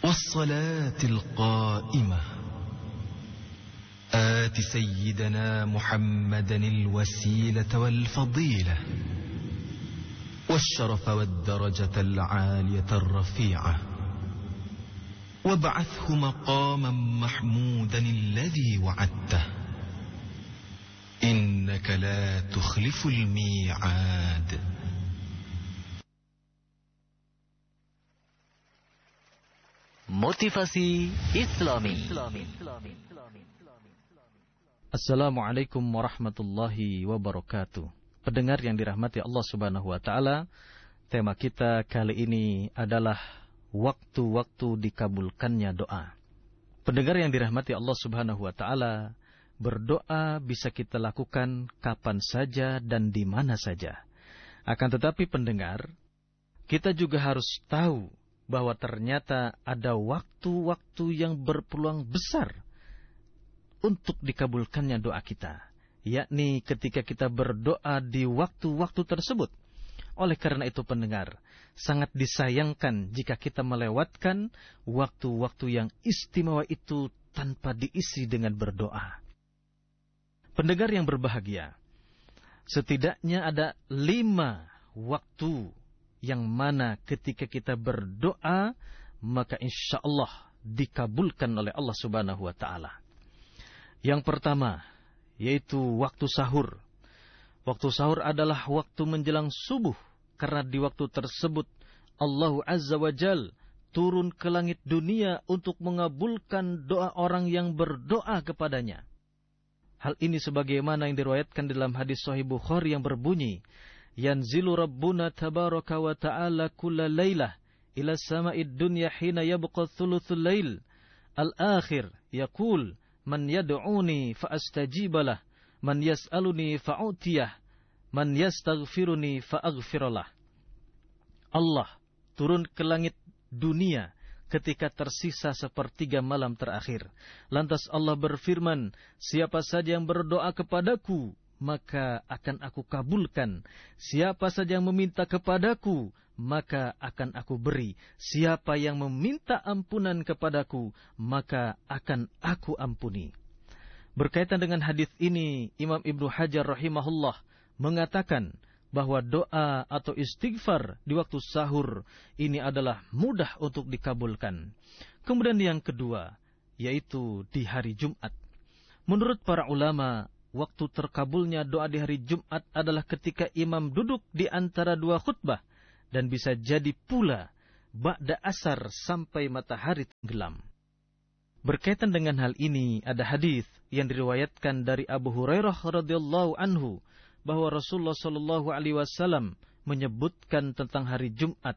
والصلاة القائمة آت سيدنا محمدا الوسيلة والفضيلة والشرف والدرجة العالية الرفيعة وابعثه مقاما محمودا الذي وعدته إنك لا تخلف الميعاد. Motivasi Islami. Assalamualaikum warahmatullahi wabarakatuh. Pendengar yang dirahmati Allah Subhanahu wa taala, tema kita kali ini adalah waktu-waktu dikabulkannya doa. Pendengar yang dirahmati Allah Subhanahu wa taala, berdoa bisa kita lakukan kapan saja dan di mana saja. Akan tetapi pendengar, kita juga harus tahu bahwa ternyata ada waktu-waktu yang berpeluang besar untuk dikabulkannya doa kita, yakni ketika kita berdoa di waktu-waktu tersebut. Oleh karena itu pendengar, sangat disayangkan jika kita melewatkan waktu-waktu yang istimewa itu tanpa diisi dengan berdoa. Pendengar yang berbahagia, setidaknya ada 5 waktu yang mana ketika kita berdoa, maka insya Allah dikabulkan oleh Allah Subhanahu wa ta'ala. Yang pertama, yaitu waktu sahur. Waktu sahur adalah waktu menjelang subuh, karena di waktu tersebut Allah Azza wa Jal turun ke langit dunia untuk mengabulkan doa orang yang berdoa kepadanya. Hal ini sebagaimana yang diriwayatkan dalam hadis Sahih Bukhari yang berbunyi, Yanzilu Rabbuna tabaraka wa ta'ala kulla laylah ila sama'id dunya hina yabqa thuluthul layl al-akhir yaqul man yad'uni fa'astajibalah man yas'aluni fa'utiyah man yastaghfiruni fa'aghfiralah. Allah turun ke langit dunia ketika tersisa sepertiga malam terakhir. Lantas Allah berfirman, siapa saja yang berdoa kepadaku, maka akan aku kabulkan. Siapa saja yang meminta kepadaku, maka akan aku beri. Siapa yang meminta ampunan kepadaku, maka akan aku ampuni. Berkaitan dengan hadis ini, Imam Ibnu Hajar rahimahullah mengatakan bahwa doa atau istighfar di waktu sahur ini adalah mudah untuk dikabulkan. Kemudian yang kedua, yaitu di hari Jumat. Menurut para ulama, waktu terkabulnya doa di hari Jumat adalah ketika imam duduk di antara 2 khutbah, dan bisa jadi pula ba'da asar sampai matahari tenggelam. Berkaitan dengan hal ini, ada hadis yang diriwayatkan dari Abu Hurairah radhiyallahu anhu bahwa Rasulullah sallallahu alaihi wasallam menyebutkan tentang hari Jumat.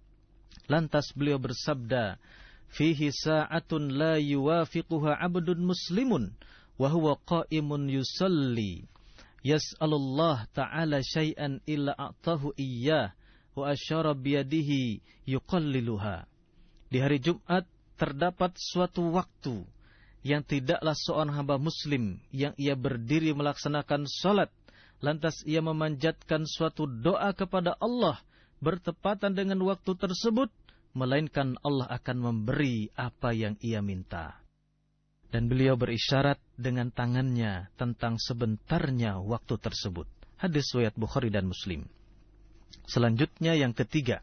Lantas beliau bersabda, "Fihi sa'atun la yuwafiquha 'abdun muslimun wa huwa qa'imun yusalli yas'alullah ta'ala syai'an illa a'tahu iyyah wa asyara biyadihi yuqalliluha." Di hari Jumat terdapat suatu waktu yang tidaklah seorang hamba muslim yang ia berdiri melaksanakan salat, lantas ia memanjatkan suatu doa kepada Allah bertepatan dengan waktu tersebut, melainkan Allah akan memberi apa yang ia minta. Dan beliau berisyarat dengan tangannya tentang sebentarnya waktu tersebut. Hadis riwayat Bukhari dan Muslim. Selanjutnya yang ketiga,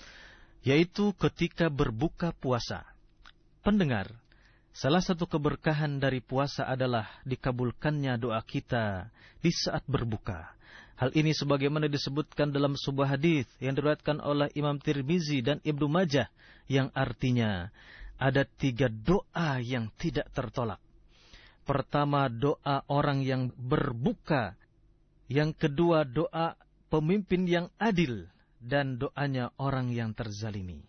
yaitu ketika berbuka puasa. Pendengar, salah satu keberkahan dari puasa adalah dikabulkannya doa kita di saat berbuka. Hal ini sebagaimana disebutkan dalam sebuah hadis yang diriwayatkan oleh Imam Tirmizi dan Ibnu Majah, yang artinya ada 3 doa yang tidak tertolak. Pertama, doa orang yang berbuka. Yang kedua, doa pemimpin yang adil. Dan doanya orang yang terzalimi.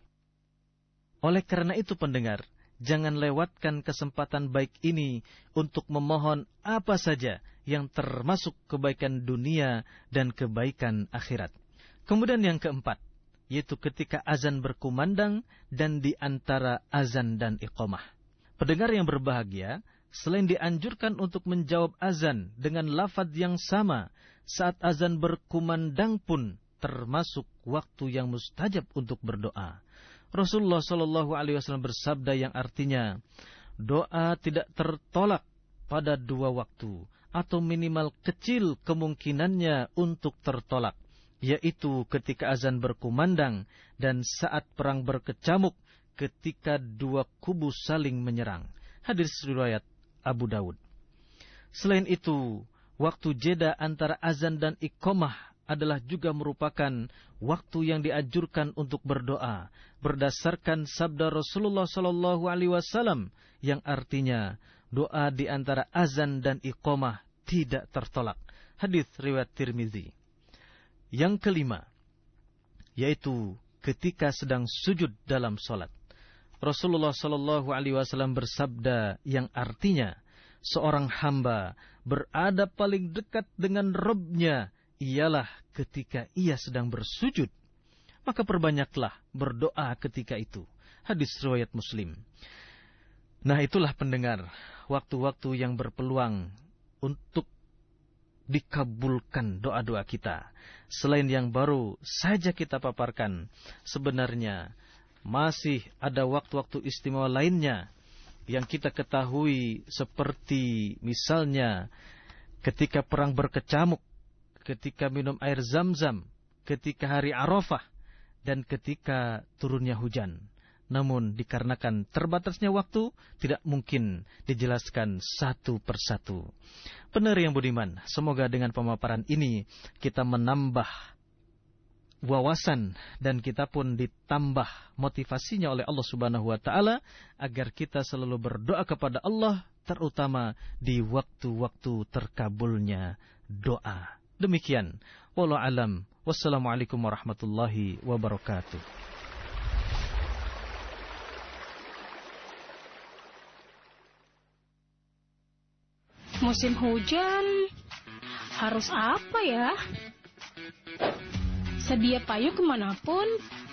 Oleh karena itu pendengar, jangan lewatkan kesempatan baik ini untuk memohon apa saja yang termasuk kebaikan dunia dan kebaikan akhirat. Kemudian yang keempat, yaitu ketika azan berkumandang dan di antara azan dan iqamah. Pendengar yang berbahagia, selain dianjurkan untuk menjawab azan dengan lafaz yang sama saat azan berkumandang pun termasuk waktu yang mustajab untuk berdoa. Rasulullah Shallallahu Alaihi Wasallam bersabda yang artinya, doa tidak tertolak pada 2 waktu, atau minimal kecil kemungkinannya untuk tertolak, yaitu ketika azan berkumandang dan saat perang berkecamuk, ketika 2 kubu saling menyerang. Hadis riwayat Abu Daud. Selain itu, waktu jeda antara azan dan iqamah adalah juga merupakan waktu yang dianjurkan untuk berdoa berdasarkan sabda Rasulullah Shallallahu Alaihi Wasallam yang artinya doa di antara azan dan iqamah tidak tertolak. Hadis riwayat Tirmizi. Yang kelima, yaitu ketika sedang sujud dalam salat. Rasulullah Shallallahu Alaihi Wasallam bersabda yang artinya seorang hamba berada paling dekat dengan Rabb-Nya ialah ketika ia sedang bersujud. Maka perbanyaklah berdoa ketika itu. Hadis riwayat Muslim. Nah, itulah pendengar, waktu-waktu yang berpeluang untuk dikabulkan doa-doa kita. Selain yang baru saja kita paparkan, sebenarnya masih ada waktu-waktu istimewa lainnya yang kita ketahui, seperti misalnya ketika perang berkecamuk, ketika minum air Zam-Zam, ketika hari Arafah, dan ketika turunnya hujan. Namun dikarenakan terbatasnya waktu, tidak mungkin dijelaskan satu persatu. Pendengar yang budiman, semoga dengan pemaparan ini kita menambah wawasan dan kita pun ditambah motivasinya oleh Allah Subhanahu wa taala agar kita selalu berdoa kepada Allah, terutama di waktu-waktu terkabulnya doa. Demikian, wallahu alam. Wassalamualaikum warahmatullahi wabarakatuh. Musim hujan, harus apa ya? Sedia payung kemanapun.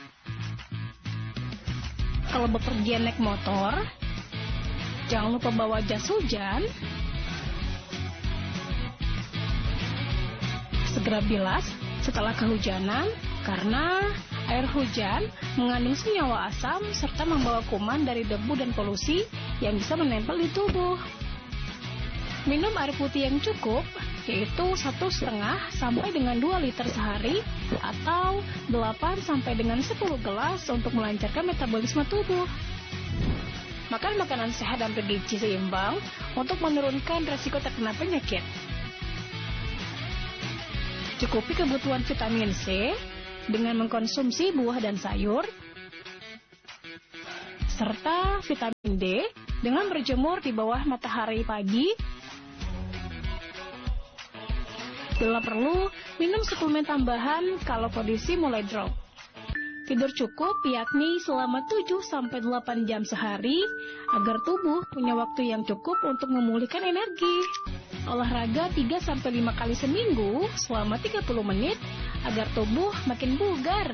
Kalau bepergian naik motor, jangan lupa bawa jas hujan. Segera bilas setelah kehujanan, karena air hujan mengandung senyawa asam serta membawa kuman dari debu dan polusi yang bisa menempel di tubuh. Minum air putih yang cukup, yaitu 1,5 sampai dengan 2 liter sehari atau 8 sampai dengan 10 gelas untuk melancarkan metabolisme tubuh. Makan makanan sehat dan bergizi seimbang untuk menurunkan resiko terkena penyakit. Cukupi kebutuhan vitamin C dengan mengkonsumsi buah dan sayur, serta vitamin D dengan berjemur di bawah matahari pagi. Bila perlu, minum suplemen tambahan kalau kondisi mulai drop. Tidur cukup yakni selama 7-8 jam sehari agar tubuh punya waktu yang cukup untuk memulihkan energi. Olahraga 3-5 kali seminggu selama 30 menit agar tubuh makin bugar.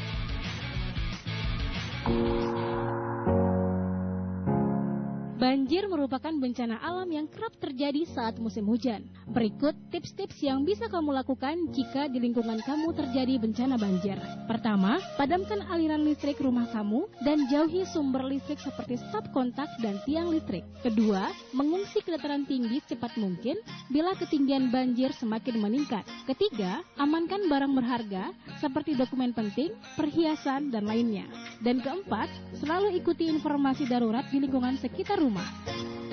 Banjir merupakan bencana alam yang kerap terjadi saat musim hujan. Berikut tips-tips yang bisa kamu lakukan jika di lingkungan kamu terjadi bencana banjir. Pertama, padamkan aliran listrik rumah kamu dan jauhi sumber listrik seperti stop kontak dan tiang listrik. Kedua, mengungsi ke dataran tinggi secepat mungkin bila ketinggian banjir semakin meningkat. Ketiga, amankan barang berharga seperti dokumen penting, perhiasan, dan lainnya. Dan keempat, selalu ikuti informasi darurat di lingkungan sekitar rumah.